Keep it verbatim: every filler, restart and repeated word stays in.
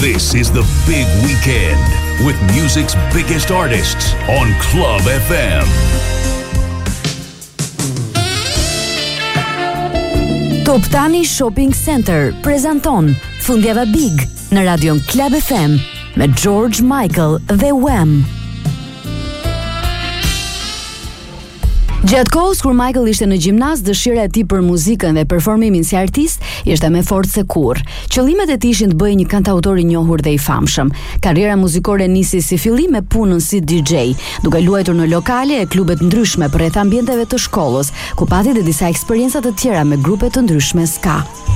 This is the big weekend with music's biggest artists on Club F M. Top Tani Shopping Center prezanton Fundjava Big në radion Club F M me George Michael dhe Wham. Gjatë kohës kur Michael ishte në gjimnaz, dëshira e tij për muzikën dhe performimin si artist ishte më fortë se kurrë. Qëllimet e tij ishin të bëhej një kantautor i njohur dhe i famshëm. Karriera muzikore nisi si fillim me punën si D J, duke luajtur në lokale e klube të ndryshme përreth ambienteve të shkollës, ku pati dhe disa eksperienca të tjera me grupe të ndryshme ska.